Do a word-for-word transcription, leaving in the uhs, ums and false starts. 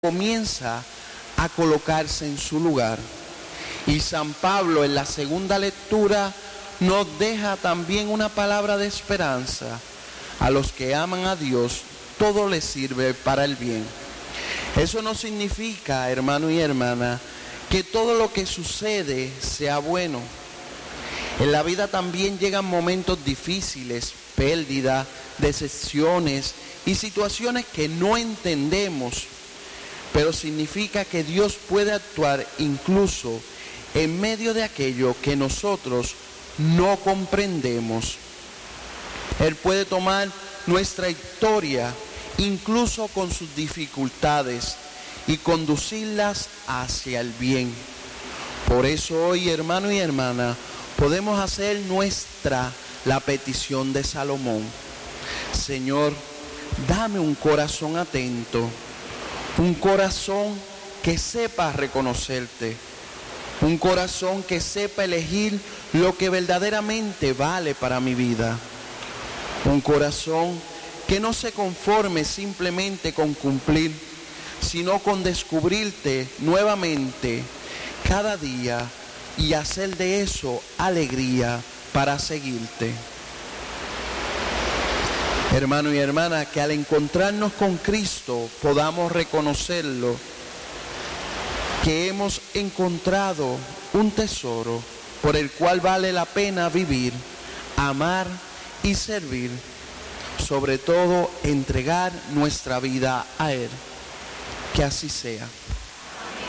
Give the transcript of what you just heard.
comienza a colocarse en su lugar. Y San Pablo en la segunda lectura nos deja también una palabra de esperanza. A los que aman a Dios, todo les sirve para el bien. Eso no significa, hermano y hermana, que todo lo que sucede sea bueno. En la vida también llegan momentos difíciles, pérdidas, decepciones y situaciones que no entendemos, pero significa que Dios puede actuar incluso en medio de aquello que nosotros no comprendemos. Él puede tomar nuestra historia, incluso con sus dificultades, y conducirlas hacia el bien. Por eso hoy, hermano y hermana, podemos hacer nuestra la petición de Salomón. Señor, dame un corazón atento, un corazón que sepa reconocerte, un corazón que sepa elegir lo que verdaderamente vale para mi vida, un corazón que no se conforme simplemente con cumplir, sino con descubrirte nuevamente cada día y hacer de eso alegría para seguirte. Hermano y hermana, que al encontrarnos con Cristo podamos reconocerlo, que hemos encontrado un tesoro por el cual vale la pena vivir, amar y servir, sobre todo entregar nuestra vida a Él. Que así sea.